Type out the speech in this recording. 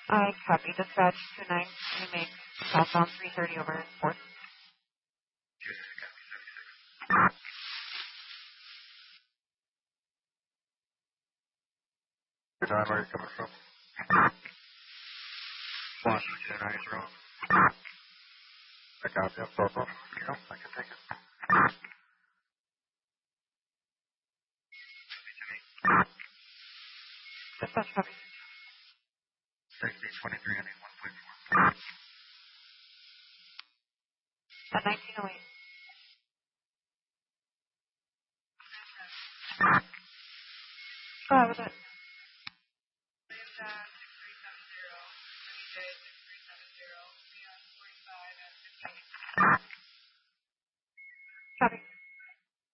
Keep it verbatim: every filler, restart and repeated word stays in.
I copy. Dispatch two nine. You make southbound three thirty over fourth. Good time, where are you coming from? Washington, I drove. I copy, I'm so sorry. Yeah, I can take it. Dispatch copy. sixty twenty-three, I need one point four. At nineteen oh eight. Go ahead with it.